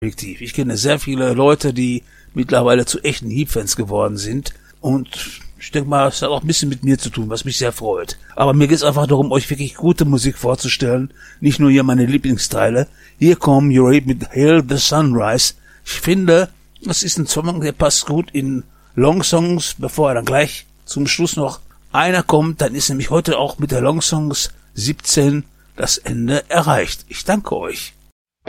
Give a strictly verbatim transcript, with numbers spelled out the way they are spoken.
Objektiv. Ich kenne sehr viele Leute, die mittlerweile zu echten Heap-Fans geworden sind und ich denke mal, es hat auch ein bisschen mit mir zu tun, was mich sehr freut. Aber mir geht es einfach darum, euch wirklich gute Musik vorzustellen, nicht nur hier meine Lieblingsteile. Hier kommen Uriah mit Hail the Sunrise. Ich finde, das ist ein Song, der passt gut in Long Songs, bevor er dann gleich zum Schluss noch einer kommt, dann ist nämlich heute auch mit der Long Songs siebzehn das Ende erreicht. Ich danke euch.